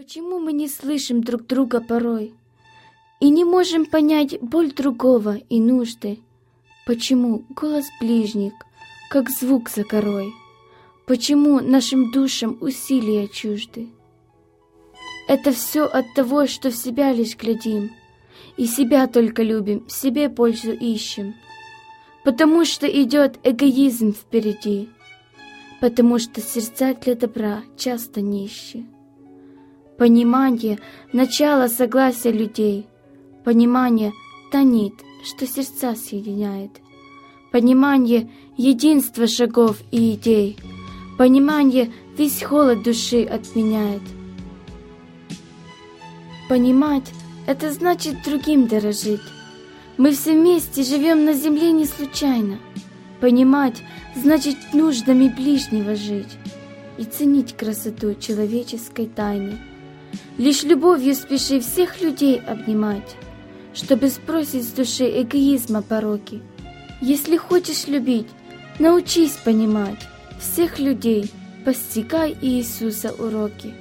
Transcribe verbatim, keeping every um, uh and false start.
Почему мы не слышим друг друга порой и не можем понять боль другого и нужды? Почему голос ближних, как звук за корой? Почему нашим душам усилия чужды? Это все от того, что в себя лишь глядим, и себя только любим, себе пользу ищем, потому что идет эгоизм впереди, потому что сердца для добра часто нищи. Понимание — начало согласия людей, понимание — та нить, что сердца соединяет, понимание — единство шагов и идей, понимание — весь холод души отменяет. Понимать — это значит другим дорожить. Мы все вместе живем на земле не случайно. Понимать — значит нуждами ближнего жить и ценить красоту человеческой тайны. Лишь любовью спеши всех людей обнимать, чтобы сбросить с души эгоизма пороки. Если хочешь любить, научись понимать всех людей, постигай Иисуса уроки.